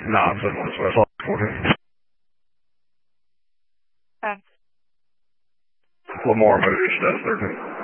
nonsense. That's all for him. Okay. Lamar Moody stuff there.